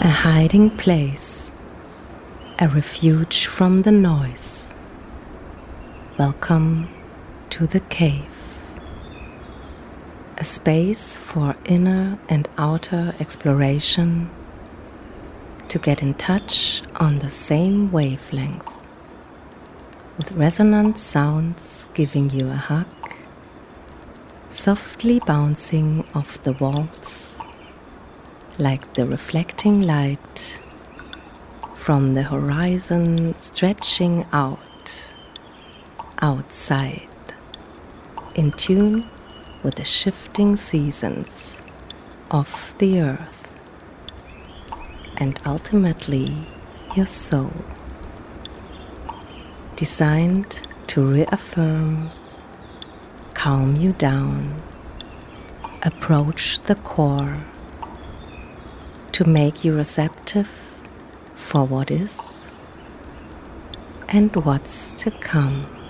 a hiding place, a refuge from the noise. Welcome to the cave, a space for inner and outer exploration, to get in touch on the same wavelength, with resonant sounds giving you a hug, softly bouncing off the walls like the reflecting light from the horizon stretching out, outside, in tune with the shifting seasons of the earth, and ultimately your soul, designed to reaffirm, calm you down, approach the core, to make you receptive for what is and what's to come.